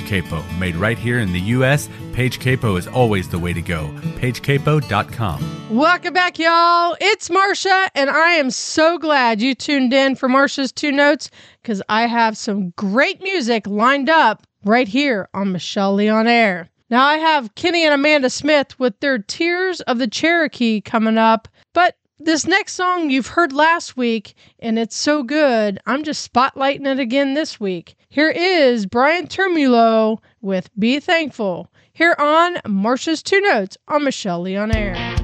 Capo. Made right here in the U.S., Page Capo is always the way to go. PageCapo.com. Welcome back, y'all. It's Marsha, and I am so glad you tuned in for Marsha's Two Notes, because I have some great music lined up right here on Michelle Lee on Air. Now, I have Kenny and Amanda Smith with their Tears of the Cherokee coming up, but this next song you've heard last week, and it's so good, I'm just spotlighting it again this week. Here is Brian Termulo with Be Thankful, here on Marsha's Two Notes on Michelle Lee on Air.